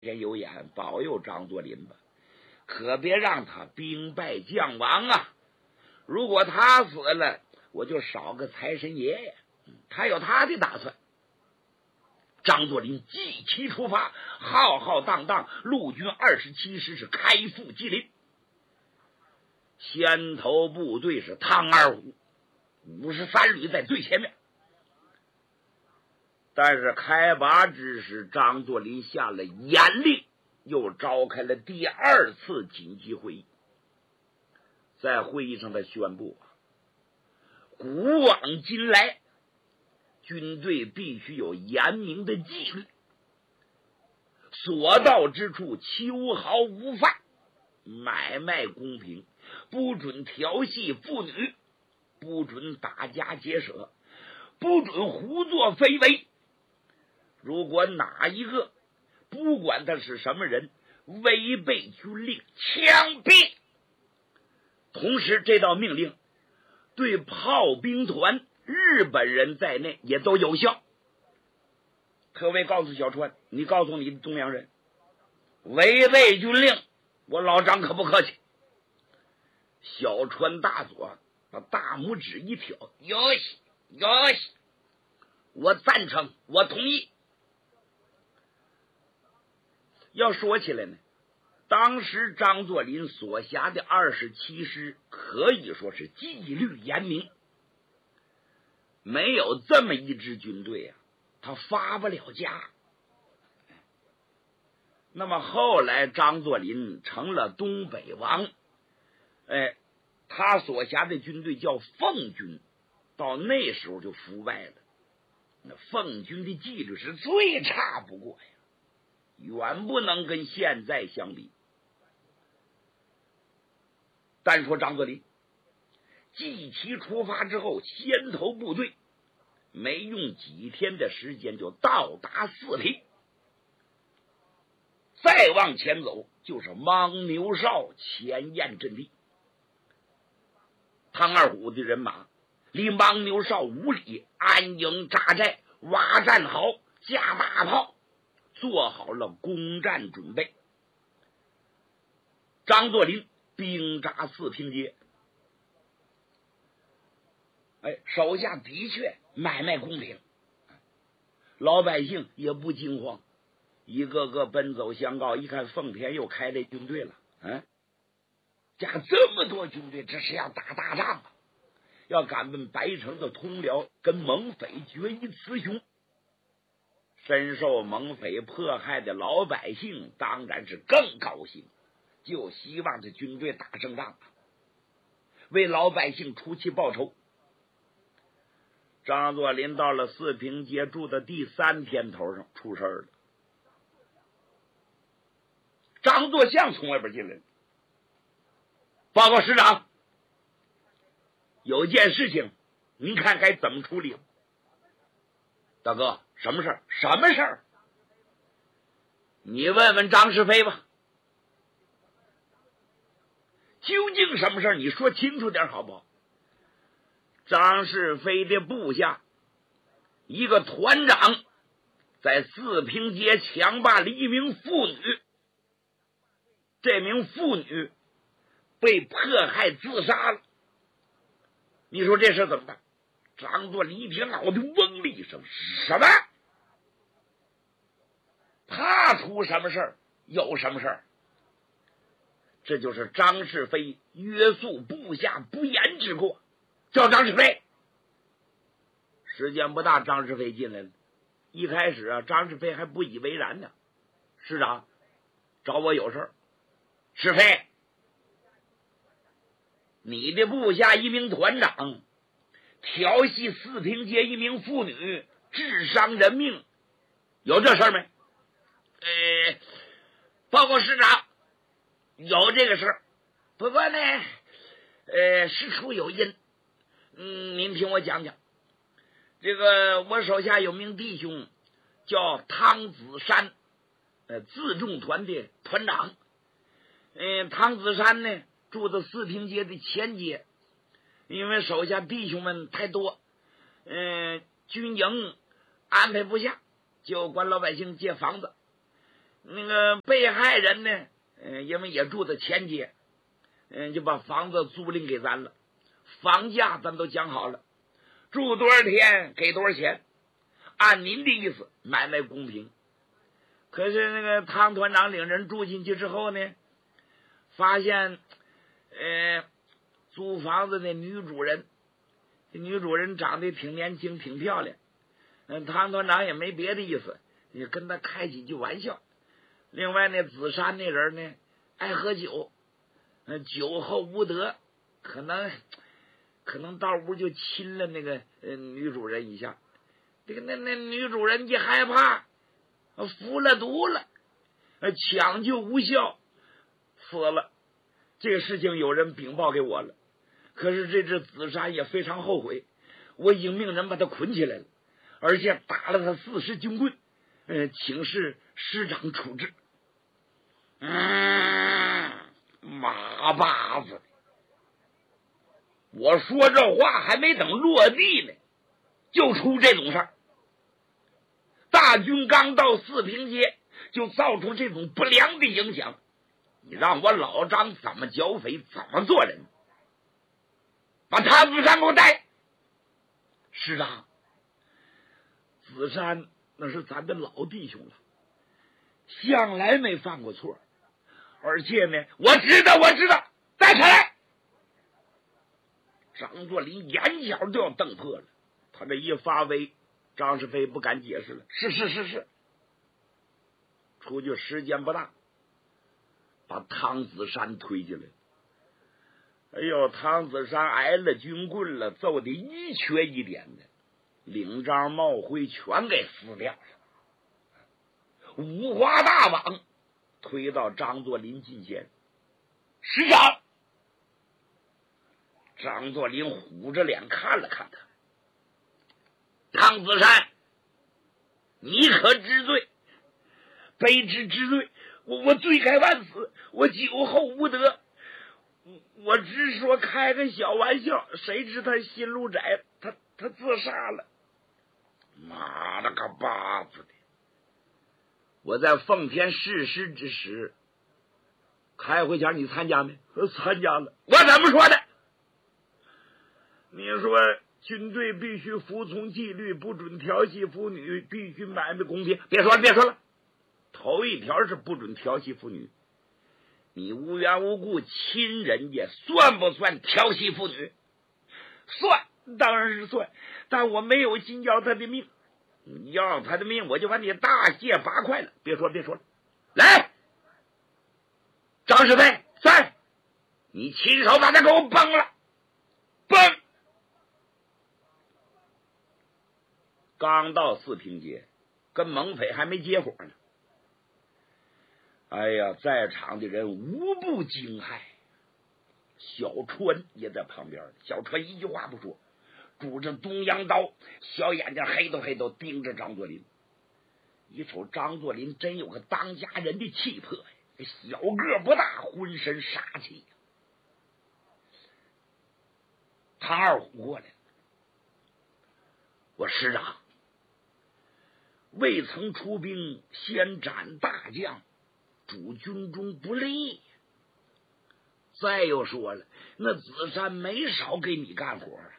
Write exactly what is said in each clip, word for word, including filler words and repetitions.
天有眼，保佑张作霖吧，可别让他兵败将亡啊！如果他死了，我就少个财神爷呀！他有他的打算。张作霖继期出发，浩浩荡荡，陆军二十七师是开赴吉林。先头部队是汤二虎，五十三旅在最前面。但是开拔之时，张作霖下了严令，又召开了第二次紧急会议。在会议上，他宣布啊，古往今来，军队必须有严明的纪律，所到之处秋毫无犯，买卖公平，不准调戏妇女，不准打家劫舍，不准胡作非为。如果哪一个不管他是什么人违背军令，枪毙。同时这道命令对炮兵团日本人在内也都有效。特别告诉小川，你告诉你的中央人，违背军令，我老张可不客气。小川大佐把大拇指一挑，有喜有喜，我赞成，我同意。要说起来呢，当时张作霖所辖的二十七师可以说是纪律严明，没有这么一支军队啊，他发不了家。那么后来张作霖成了东北王，哎，他所辖的军队叫奉军，到那时候就腐败了。那奉军的纪律是最差不过呀，远不能跟现在相比。单说张作霖，继其出发之后，先头部队没用几天的时间就到达四平。再往前走就是牦牛哨前沿阵地。汤二虎的人马离牦牛哨五里，安营扎寨，挖战壕，架大炮，做好了攻战准备。张作霖兵扎四平街，哎，手下的确买卖公平，老百姓也不惊慌，一个个奔走相告，一看奉天又开这军队了，嗯，加这么多军队，这是要打大仗啊，要赶奔白城的通辽，跟蒙匪决一雌雄。深受蒙匪迫害的老百姓当然是更高兴，就希望这军队打胜仗，为老百姓出气报仇。张作霖到了四平街住的第三天头上出事了。张作相从外边进来，报告师长，有件事情您看该怎么处理？大哥，什么事儿？什么事儿？你问问张世飞吧。究竟什么事儿？你说清楚点好不好？张世飞的部下一个团长在四平街强霸了一名妇女，这名妇女被迫害自杀了。你说这事怎么办？张作霖一听，脑袋嗡了一声，什么？他出什么事儿？有什么事儿？这就是张世飞约束部下不严之过，叫张世飞。时间不大，张世飞进来了。一开始啊，张世飞还不以为然呢。师长，找我有事儿。世飞，你的部下一名团长调戏四平街一名妇女，致伤人命，有这事儿没？呃，报告师长，有这个事儿，不过呢，呃，事出有因。嗯，您听我讲讲。这个我手下有名弟兄叫汤子山，呃，自重团的团长。嗯、呃，汤子山呢住在四平街的前街，因为手下弟兄们太多，嗯、呃，军营安排不下，就管老百姓借房子。 那个被害人呢，嗯，因为也住在前街，嗯，就把房子租赁给咱了，房价咱都讲好了，住多少天给多少钱，按您的意思买卖公平。可是那个汤团长领人住进去之后呢，发现呃租房子的女主人，女主人长得挺年轻挺漂亮，嗯，汤团长也没别的意思，也跟他开几句玩笑。另外那紫山那人呢，爱喝酒，嗯，酒后无德，可能可能到屋就亲了那个呃女主人一下，这个那那女主人一害怕，服了毒了，抢救无效，死了。这个事情有人禀报给我了，可是这只紫山也非常后悔，我已经命人把他捆起来了，而且打了他四十军棍，呃，请示师长处置。嗯，马巴子，我说这话还没等落地呢，就出这种事儿。大军刚到四平街，就造出这种不良的影响。你让我老张怎么剿匪，怎么做人？把汤子山给我带。师长，子山那是咱的老弟兄了，向来没犯过错，而且呢，我知道，我知道，带上来。张作霖眼角都要瞪破了，他这一发威，张世飞不敢解释了。是是是是，出去时间不大，把汤子山推进来。哎呦，汤子山挨了军棍了，揍的一瘸一点的，领章帽徽全给撕掉了，五花大绑推到张作霖近前。师长，张作霖虎着脸看了看他。汤子山，你可知罪？卑职知罪，我我罪该万死，我酒后无德，我只说开个小玩笑，谁知他心路窄，他他自杀了。妈了个巴子的！我在奉天誓师之时，开会前你参加没？参加了。我怎么说的？你说军队必须服从纪律，不准调戏妇女，必须买卖公平。别说了，别说了。头一条是不准调戏妇女，你无缘无故亲人家，算不算调戏妇女？算，当然是算，但我没有心要他的命，要他的命我就把你大卸八块了。别说别说了，来，张世飞，在，你亲手把他给我崩了，崩！刚到四平街，跟猛匪还没接火呢。哎呀，在场的人无不惊骇。小川也在旁边，小川一句话不说，拄着东洋刀，小眼睛黑都黑都盯着张作霖。一瞅张作霖真有个当家人的气魄呀，小个不大，浑身杀气。唐二虎过来了，我师长，未曾出兵，先斩大将，主军中不利。再又说了，那子山没少给你干活啊。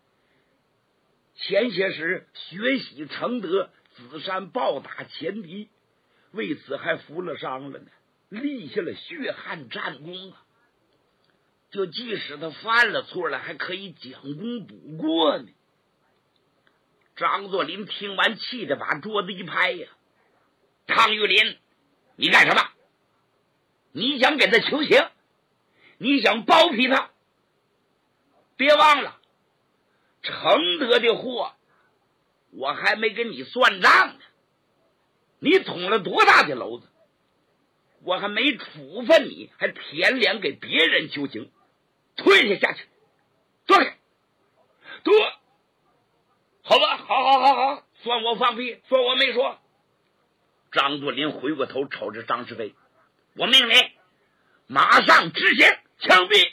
前些时学习承德，子山暴打前敌，为此还负了伤了呢，立下了血汗战功啊。就即使他犯了错了，还可以将功补过呢。张作霖听完，气得把桌子一拍呀！汤玉麟，你干什么？你想给他求情？你想包庇他？别忘了，承德的货我还没跟你算账呢。你捅了多大的篓子？我还没处分你，还舔脸给别人求情，退下下去，坐开，坐。好吧，好好好好，算我放屁，算我没说。张作霖回过头瞅着张世飞，我命令马上执行枪毙。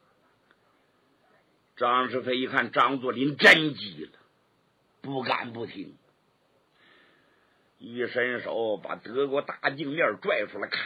张世飞一看张作霖真急了，不敢不听。 一伸手把德国大镜面拽出来，